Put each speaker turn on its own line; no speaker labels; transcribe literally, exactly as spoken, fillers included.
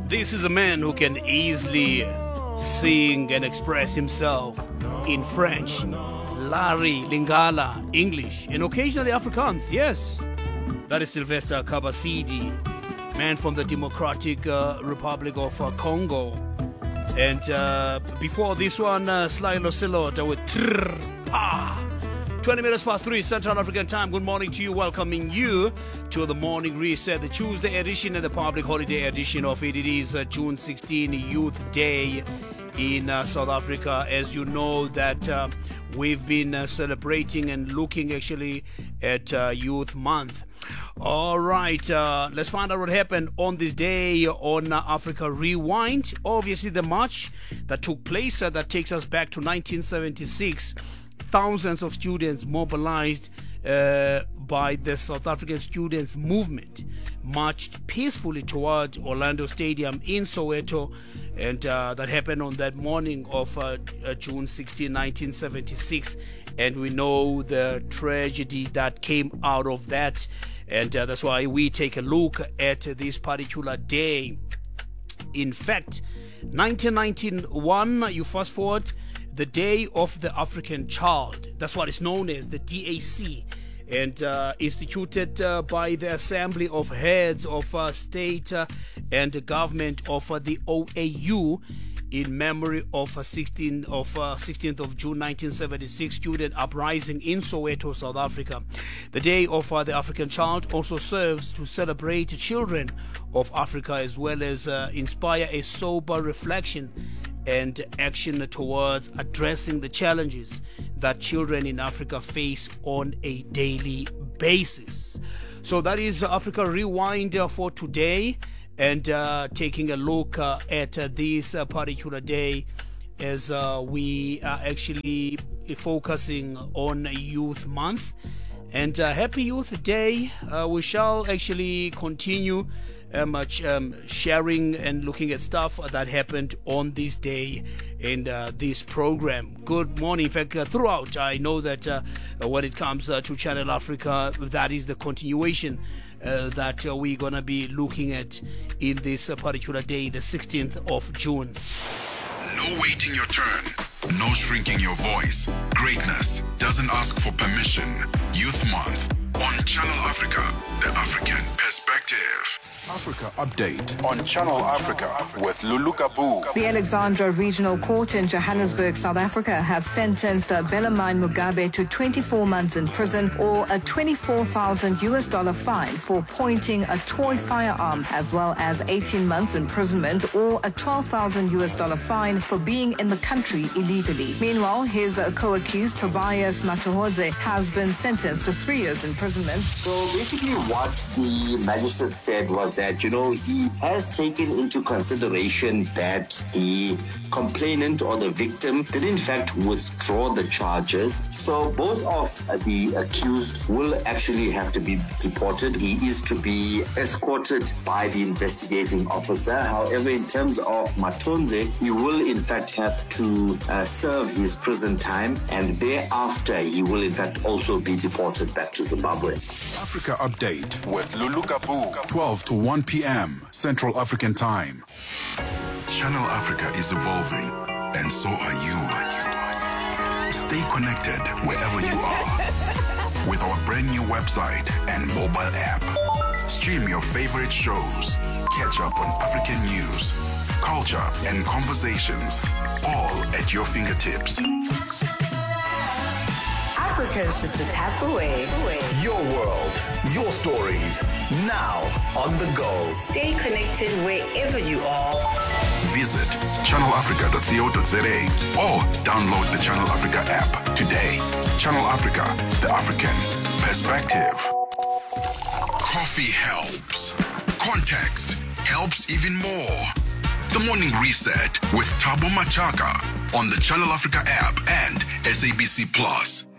This is a man who can easily sing and express himself in French, Lari, Lingala, English, and occasionally Afrikaans. Yes, that is Sylvester Kabasidi, man from the Democratic uh, Republic of uh, Congo. And uh, before this one, uh, Sly Losilota with Trrr, ah. twenty minutes past three Central African time. Good morning to you. Welcoming you to the Morning Reset, the Tuesday edition and the public holiday edition of it. It is uh, June sixteenth, Youth Day in uh, South Africa. As you know that uh, we've been uh, celebrating and looking actually at uh, Youth Month. All right, uh, let's find out what happened on this day on uh, Africa Rewind. Obviously, the march that took place uh, that takes us back to nineteen seventy-six. Thousands of students mobilized uh, by the South African Students Movement marched peacefully toward Orlando Stadium in Soweto, and uh, that happened on that morning of uh, uh, June sixteenth, nineteen seventy-six. And we know the tragedy that came out of that, and uh, that's why we take a look at this particular day. In fact, nineteen ninety-one, you fast forward, the Day of the African Child. That's what is known as the D A C, and uh, instituted uh, by the Assembly of Heads of uh, State uh, and Government of uh, the O A U in memory of uh, sixteenth of uh, sixteenth of June nineteen seventy-six student uprising in Soweto, South Africa. The Day of uh, the African Child also serves to celebrate children of Africa, as well as uh, inspire a sober reflection and action towards addressing the challenges that children in Africa face on a daily basis. So that is Africa Rewind uh, for today, and uh, taking a look uh, at uh, this uh, particular day as uh, we are actually focusing on Youth Month. And uh, happy Youth Day. Uh, we shall actually continue Um, uh, um, sharing and looking at stuff that happened on this day in uh, this program. Good morning. In fact, uh, throughout, I know that uh, when it comes uh, to Channel Africa, that is the continuation uh, that uh, we're going to be looking at in this uh, particular day, the sixteenth of June.
No waiting your turn. No shrinking your voice. Greatness doesn't ask for permission. Youth Month on Channel Africa, the African perspective. Africa Update on Channel Africa with Lulu Kabu.
The Alexandra Regional Court in Johannesburg, South Africa, has sentenced Bellarmine Mugabe to twenty-four months in prison or a twenty-four thousand U S dollar fine for pointing a toy firearm, as well as eighteen months imprisonment or a twelve thousand U S dollar fine for being in the country illegally. Meanwhile, his co-accused Tobias Matuhodze has been sentenced to three years imprisonment.
So basically what the magistrate said was that, you know, he has taken into consideration that the complainant or the victim did in fact withdraw the charges. So both of the accused will actually have to be deported. He is to be escorted by the investigating officer. However, in terms of Matonze, he will in fact have to uh, serve his prison time, and thereafter he will in fact also be deported back to Zimbabwe.
Africa Update with Lulu Kabu, twelve to one p.m. Central African Time. Channel Africa is evolving, and so are you. Stay connected wherever you are with our brand new website and mobile app. Stream your favorite shows, catch up on African news, culture, and conversations, all at your fingertips.
Africa is just a tap away.
Your world, your stories, now on the go.
Stay connected wherever you are.
Visit channel africa dot co dot za or download the Channel Africa app today. Channel Africa, the African perspective. Coffee helps. Context helps even more. The Morning Reset with Thabo Machaka on the Channel Africa app and S A B C Plus.